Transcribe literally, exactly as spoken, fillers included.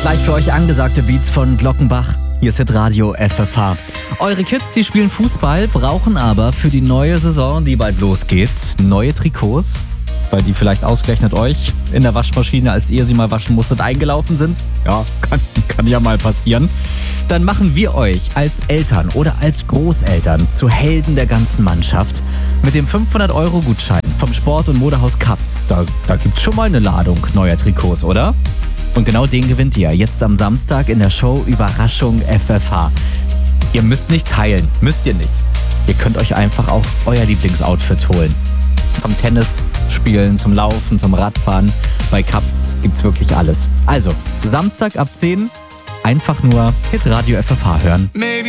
Gleich für euch angesagte Beats von Glockenbach. Hier ist Hitradio F F H. Eure Kids, die spielen Fußball, brauchen aber für die neue Saison, die bald losgeht, neue Trikots, weil die vielleicht ausgerechnet euch in der Waschmaschine, als ihr sie mal waschen musstet, eingelaufen sind. Ja, kann, kann ja mal passieren. Dann machen wir euch als Eltern oder als Großeltern zu Helden der ganzen Mannschaft mit dem fünfhundert Euro Gutschein vom Sport- und Modehaus Kaps. Da, da gibt's schon mal eine Ladung neuer Trikots, oder? Und genau den gewinnt ihr jetzt am Samstag in der Show Überraschung F F H. Ihr müsst nicht teilen, müsst ihr nicht. Ihr könnt euch einfach auch euer Lieblingsoutfit holen. Zum Tennis spielen, zum Laufen, zum Radfahren. Bei Kaps gibt's wirklich alles. Also, Samstag ab zehn einfach nur Hitradio F F H hören.